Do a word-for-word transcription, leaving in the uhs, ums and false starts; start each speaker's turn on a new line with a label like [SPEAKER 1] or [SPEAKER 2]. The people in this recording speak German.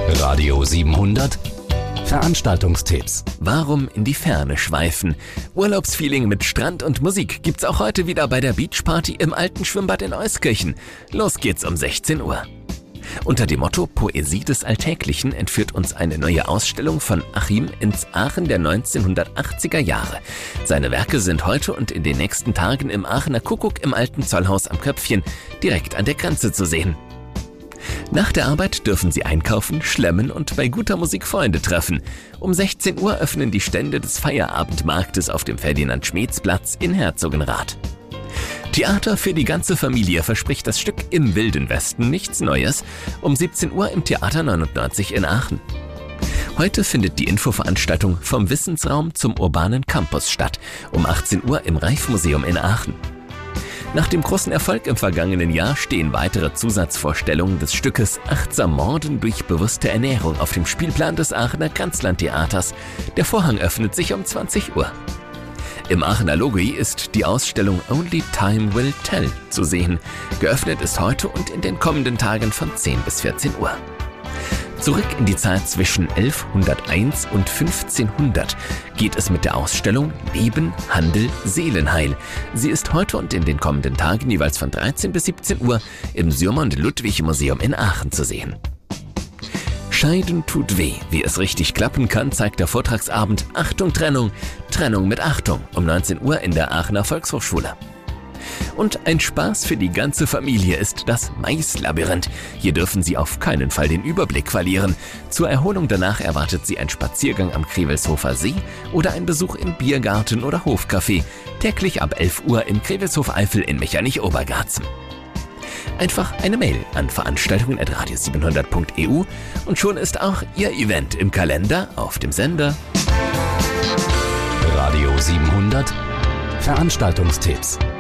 [SPEAKER 1] Radio siebenhundert Veranstaltungstipps.
[SPEAKER 2] Warum in die Ferne schweifen? Urlaubsfeeling mit Strand und Musik gibt's auch heute wieder bei der Beachparty im alten Schwimmbad in Euskirchen. Los geht's um sechzehn Uhr. Unter dem Motto Poesie des Alltäglichen entführt uns eine neue Ausstellung von Achim ins Aachen der neunzehnhundertachtziger Jahre. Seine Werke sind heute und in den nächsten Tagen im Aachener Kuckuck im alten Zollhaus am Köpfchen direkt an der Grenze zu sehen. Nach der Arbeit dürfen Sie einkaufen, schlemmen und bei guter Musik Freunde treffen. Um sechzehn Uhr öffnen die Stände des Feierabendmarktes auf dem Ferdinand-Schmeetz-Platz in Herzogenrath. Theater für die ganze Familie verspricht das Stück Im Wilden Westen nichts Neues, um siebzehn Uhr im Theater neunundneunzig in Aachen. Heute findet die Infoveranstaltung Vom Wissensraum zum urbanen Campus statt, um achtzehn Uhr im Reif-Museum in Aachen. Nach dem großen Erfolg im vergangenen Jahr stehen weitere Zusatzvorstellungen des Stückes Achtsam Morden durch bewusste Ernährung auf dem Spielplan des Aachener Grenzlandtheaters. Der Vorhang öffnet sich um zwanzig Uhr. Im Aachener Logoi ist die Ausstellung Only Time Will Tell zu sehen. Geöffnet ist heute und in den kommenden Tagen von zehn bis vierzehn Uhr. Zurück in die Zeit zwischen elfhunderteins und fünfzehnhundert geht es mit der Ausstellung Leben, Handel, Seelenheil. Sie ist heute und in den kommenden Tagen jeweils von dreizehn bis siebzehn Uhr im Sürmond-Ludwig-Museum in Aachen zu sehen. Scheiden tut weh. Wie es richtig klappen kann, zeigt der Vortragsabend Achtung Trennung, Trennung mit Achtung um neunzehn Uhr in der Aachener Volkshochschule. Und ein Spaß für die ganze Familie ist das Maislabyrinth. Hier dürfen Sie auf keinen Fall den Überblick verlieren. Zur Erholung danach erwartet Sie ein Spaziergang am Krewelshofer See oder ein Besuch im Biergarten oder Hofcafé. Täglich ab elf Uhr im Krewelshof Eifel in Mechernich-Obergarzen. Einfach eine Mail an veranstaltungen at radio siebenhundert punkt e u und schon ist auch Ihr Event im Kalender auf dem Sender.
[SPEAKER 1] Radio siebenhundert Veranstaltungstipps.